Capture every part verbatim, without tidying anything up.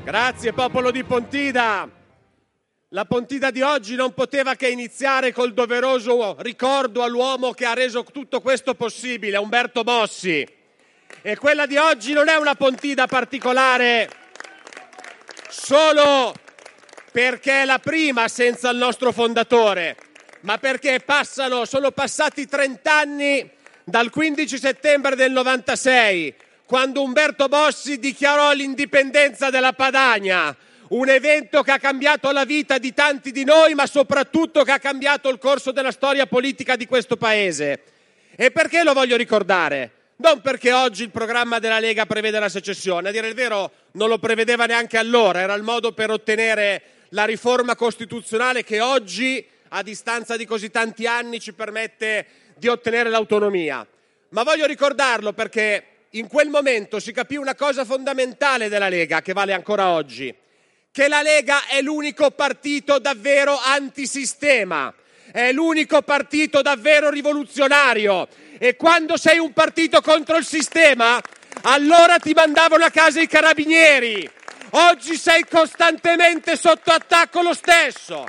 Grazie popolo di Pontida. La Pontida di oggi non poteva che iniziare col doveroso ricordo all'uomo che ha reso tutto questo possibile, Umberto Bossi. E quella di oggi non è una Pontida particolare solo perché è la prima senza il nostro fondatore, ma perché passano, sono passati trent'anni dal quindici settembre del novantasei, quando Umberto Bossi dichiarò l'indipendenza della Padania, un evento che ha cambiato la vita di tanti di noi, ma soprattutto che ha cambiato il corso della storia politica di questo paese. E perché lo voglio ricordare? Non perché oggi il programma della Lega prevede la secessione, a dire il vero non lo prevedeva neanche allora, era il modo per ottenere la riforma costituzionale che oggi, a distanza di così tanti anni, ci permette di ottenere l'autonomia. Ma voglio ricordarlo perché in quel momento si capì una cosa fondamentale della Lega, che vale ancora oggi, che la Lega è l'unico partito davvero antisistema, è l'unico partito davvero rivoluzionario, e quando sei un partito contro il sistema, allora ti mandavano a casa i carabinieri. Oggi sei costantemente sotto attacco lo stesso,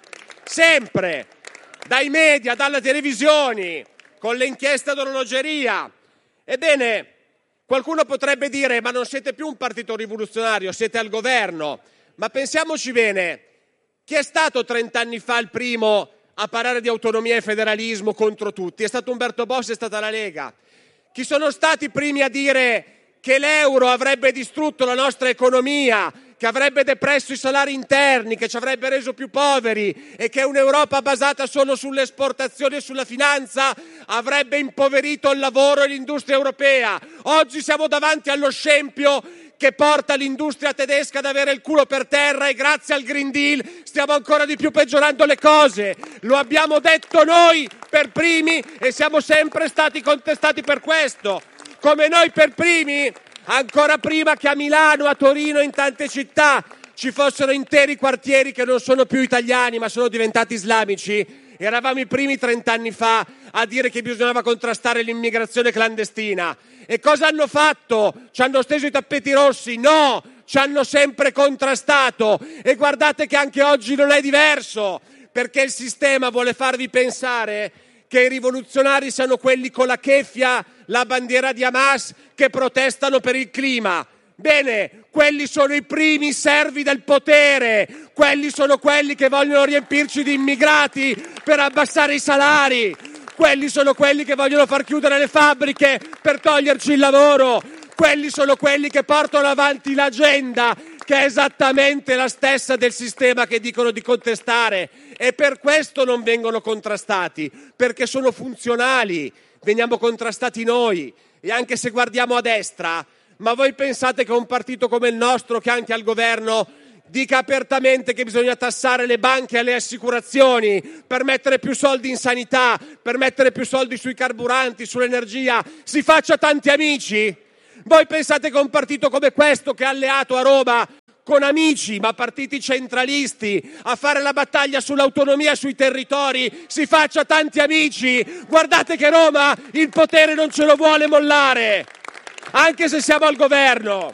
sempre, dai media, dalle televisioni, con le inchieste d'orologeria. Ebbene, qualcuno potrebbe dire, ma non siete più un partito rivoluzionario, siete al governo. Ma pensiamoci bene, chi è stato trent'anni fa il primo a parlare di autonomia e federalismo contro tutti? È stato Umberto Bossi, è stata la Lega. Chi sono stati i primi a dire che l'euro avrebbe distrutto la nostra economia, che avrebbe depresso i salari interni, che ci avrebbe reso più poveri e che un'Europa basata solo sulle esportazioni e sulla finanza avrebbe impoverito il lavoro e l'industria europea? Oggi siamo davanti allo scempio che porta l'industria tedesca ad avere il culo per terra e grazie al Green Deal stiamo ancora di più peggiorando le cose. Lo abbiamo detto noi per primi e siamo sempre stati contestati per questo. Come noi per primi, ancora prima che a Milano, a Torino e in tante città ci fossero interi quartieri che non sono più italiani ma sono diventati islamici, eravamo i primi trent'anni fa a dire che bisognava contrastare l'immigrazione clandestina. E cosa hanno fatto? Ci hanno steso i tappeti rossi? No! Ci hanno sempre contrastato. E guardate che anche oggi non è diverso, perché il sistema vuole farvi pensare che i rivoluzionari siano quelli con la keffia, la bandiera di Hamas, che protestano per il clima. Bene, quelli sono i primi servi del potere, quelli sono quelli che vogliono riempirci di immigrati per abbassare i salari, quelli sono quelli che vogliono far chiudere le fabbriche per toglierci il lavoro, quelli sono quelli che portano avanti l'agenda che è esattamente la stessa del sistema che dicono di contestare, e per questo non vengono contrastati, perché sono funzionali, veniamo contrastati noi. E anche se guardiamo a destra, ma voi pensate che un partito come il nostro, che anche al governo dica apertamente che bisogna tassare le banche e le assicurazioni per mettere più soldi in sanità, per mettere più soldi sui carburanti, sull'energia, si faccia tanti amici? Voi pensate che un partito come questo, che è alleato a Roma con amici, ma partiti centralisti, a fare la battaglia sull'autonomia sui territori, si faccia tanti amici? Guardate che Roma il potere non ce lo vuole mollare, anche se siamo al governo.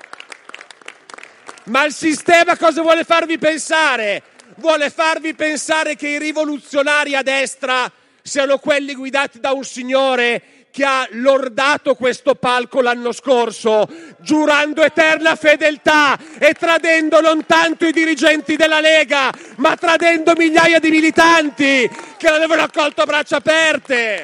Ma il sistema cosa vuole farvi pensare? Vuole farvi pensare che i rivoluzionari a destra siano quelli guidati da un signore che ha lordato questo palco l'anno scorso, giurando eterna fedeltà e tradendo non tanto i dirigenti della Lega, ma tradendo migliaia di militanti che l'avevano accolto a braccia aperte.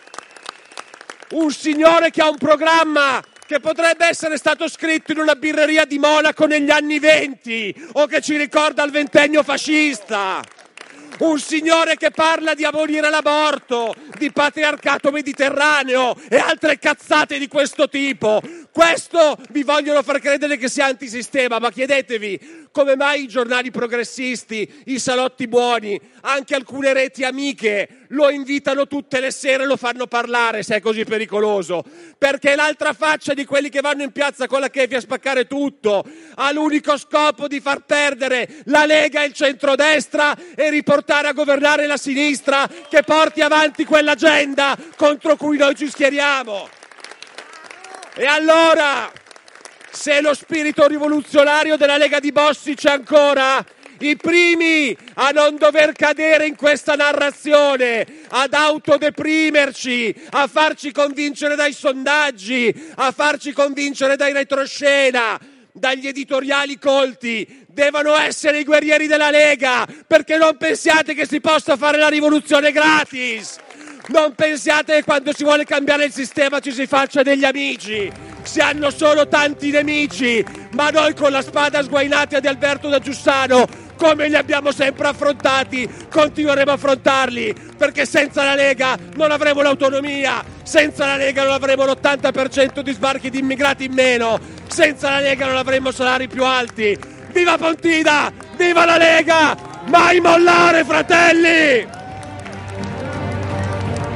Un signore che ha un programma che potrebbe essere stato scritto in una birreria di Monaco negli anni venti o che ci ricorda il ventennio fascista. Un signore che parla di abolire l'aborto, di patriarcato mediterraneo e altre cazzate di questo tipo. Questo vi vogliono far credere che sia antisistema, ma chiedetevi come mai i giornali progressisti, i salotti buoni, anche alcune reti amiche lo invitano tutte le sere e lo fanno parlare, se è così pericoloso. Perché l'altra faccia di quelli che vanno in piazza con la keffia a spaccare tutto ha l'unico scopo di far perdere la Lega e il centrodestra e riportare a governare la sinistra che porti avanti quell'agenda contro cui noi ci schieriamo. E allora, Se lo spirito rivoluzionario della Lega di Bossi c'è ancora, i primi a non dover cadere in questa narrazione, ad autodeprimerci, a farci convincere dai sondaggi, a farci convincere dai retroscena, dagli editoriali colti, devono essere i guerrieri della Lega, perché non pensiate che si possa fare la rivoluzione gratis. Non pensiate che quando si vuole cambiare il sistema ci si faccia degli amici. Si hanno solo tanti nemici, ma noi con la spada sguainata di Alberto da Giussano, come li abbiamo sempre affrontati, continueremo a affrontarli, perché senza la Lega non avremo l'autonomia, senza la Lega non avremo l'ottanta per cento di sbarchi di immigrati in meno, senza la Lega non avremo salari più alti. Viva Pontida! Viva la Lega! Mai mollare, fratelli!